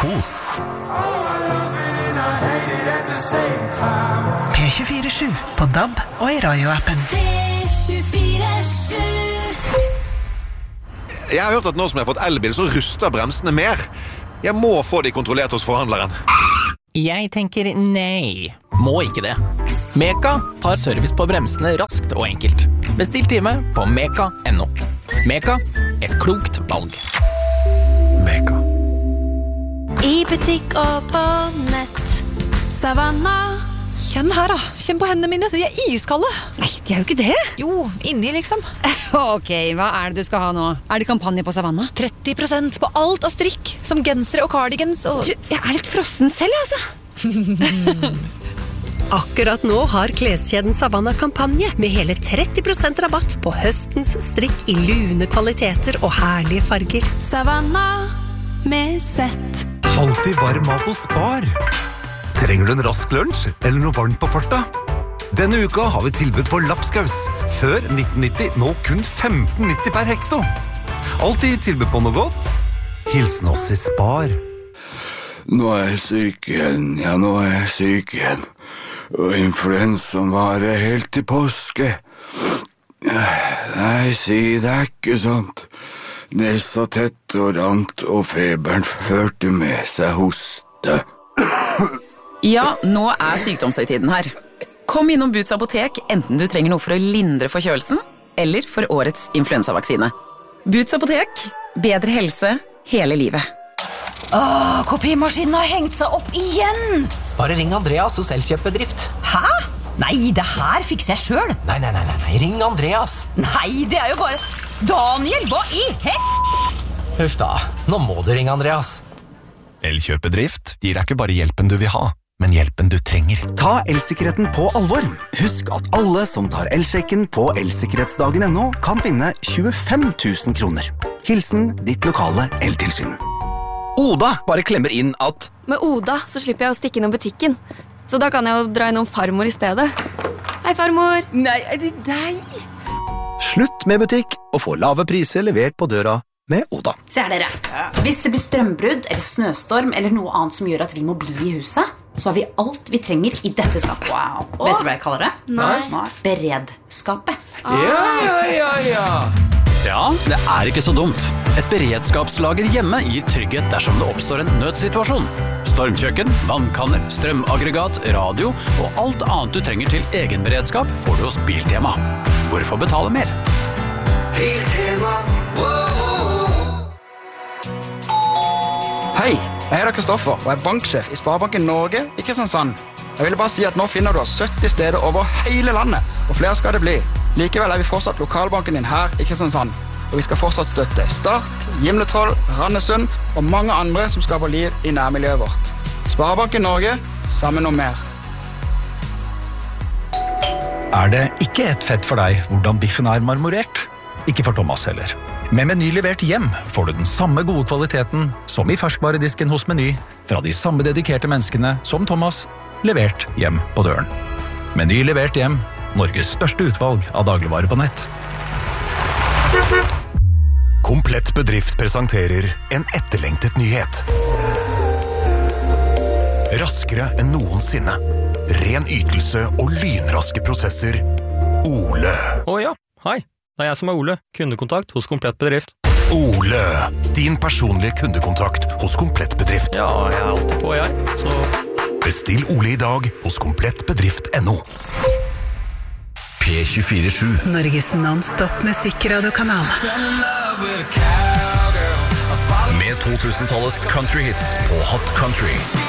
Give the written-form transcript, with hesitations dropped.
kos. P24/7 på DAB og i radioappen. P24/7. Jeg har hørt at nå som jeg har fått elbil, så ruster bremsene mer. Jeg må få de kontrollert hos forhandleren. Jeg tenker nei, må ikke det. Meka tar service på bremsene raskt og enkelt. Bestill time på meka.no. Meka, et klokt valg. Meka. I butikk og på nett. Savanna. Kjenn her da, kjenn på hendene mine, de iskalde. Nei, de jo ikke det. Jo, inni liksom. Ok, hva det du skal ha nå? Det kampanje på Savanna? 30% på alt av strikk, som gensere og cardigans og... Du, jeg litt frossen selv, altså. Akkurat nå har kleskjeden Savanna kampanje med hele 30% rabatt på høstens strikk i lune kvaliteter og herlige farger. Savanna med sett. Alltid varm mat hos Spar. Trenger du en rask lunsj eller noe varmt på farta? Denne uka har vi tilbud på lapskaus. Før 1990, nå kun 15,90 per hekto. Alltid tilbud på noe godt. Hilsen oss i Spar. Nå jeg syk igjen, ja nå jeg syk igjen. Og influensaen varer helt til påske. Nei, si det ikke sånt. Nesa tett og rant, og feberen førte med seg hoste. Ja, nå sykdomshøytiden her. Kom innom Boots apotek, enten du trenger noe for å lindre forkjølelsen, eller for årets influensavaksine. Boots apotek, bedre helse hele livet. Kopimaskinen har hengt seg opp igjen. Bare ring Andreas hos Elkjøp-bedrift. Hæ? Nei, det her fikser jeg selv. Nei, ring Andreas. Nei, det jo bare... Daniel, hva i Huff da, nå må du ringe Andreas. Elkjøp-bedrift gir deg ikke bare hjelpen du vil ha, men hjelpen du trenger. Ta elsikkerheten på alvor. Husk at alle som tar elsjekken på elsikkerhetsdagen.no kan vinne 25 000 kroner. Hilsen ditt lokale eltilsyn. Oda bare klemmer inn at Med Oda så slipper jeg å stikke innom butikken. Så da kan jeg jo dra innom farmor i stedet. Hei, farmor. Nei, det deg? Slutt med butikk og få lave priser levert på døra med Oda. Se her dere. Hvis det blir strømbrudd eller snøstorm eller noe annet som gjør at vi må bli i huset, så har vi alt vi trenger i dette skapet. Wow. Vet du hva jeg kaller det? Nei. Beredskapet. Ja, det ikke så dumt. Et beredskapslager hjemme gir trygghet dersom det oppstår en nødsituasjon. Stormkjøkken, vannkanner, strømaggregat, radio og alt annet du trenger til egen beredskap får du hos Biltema. Hvorfor betale mer? Biltema, Hei, jeg heter Kristoffer og banksjef i Sparebanken Norge i Kristiansand. Jeg ville bare si at nå finner du oss 70 steder over hele landet, og flere skal det bli. Likevel vi fortsatt lokalbanken din her i Kristiansand, og vi skal fortsatt støtte Start, Gimletroll, Randesund og mange andre som skaper liv i nærmiljøet vårt. Sparebanken Norge, sammen om mer. Det ikke et fett for deg hvordan biffen marmorert? Ikke for Thomas heller. Med Meny levert hjem får du den samme gode kvaliteten som i ferskvaredisken hos Meny, fra de samme dedikerte menneskene som Thomas, levert hjem på døren. Meny levert hjem, Norges største utvalg av dagligvarer på nett. Komplett bedrift presenterer en etterlengtet nyhet. Raskere enn noensinne. Ren ytelse og lynraske prosesser. Ole. Ja, hei. Det jeg som Ole, kundekontakt hos Komplett bedrift. Ole, din personlige kundekontakt hos Komplett bedrift. Ja, jeg alltid på så... Bestill Ole i dag hos komplettbedrift.no. P24/7. Norges non-stop musikkradiokanal. Med 2000-tallets country hits på Hot Country.